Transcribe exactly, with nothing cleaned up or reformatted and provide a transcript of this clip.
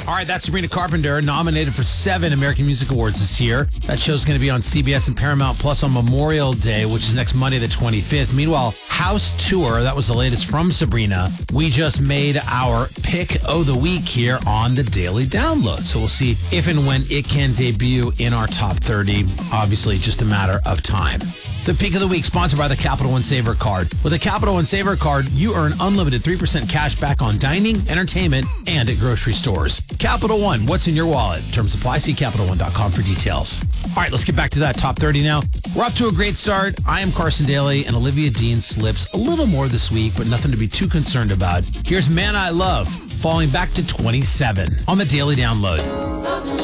All right, that's Sabrina Carpenter, nominated for seven American Music Awards this year. That show's going to be on C B S and Paramount Plus on Memorial Day, which is next Monday the twenty-fifth. Meanwhile, House Tour, that was the latest from Sabrina. We just made our pick of the week here on the Daily Download. So we'll see if and when it can debut in our top thirty. Obviously, just a matter of time. The Pick of the Week, sponsored by the Capital One Saver Card. With a Capital One Saver Card, you earn unlimited three percent cash back on dining, entertainment, and at grocery stores. Capital One, what's in your wallet? Terms apply. See Capital One dot com for details. All right, let's get back to that top thirty now. We're up to a great start. I am Carson Daly, and Olivia Dean slips a little more this week, but nothing to be too concerned about. Here's Man I Love, falling back to twenty-seven on the Daily Download.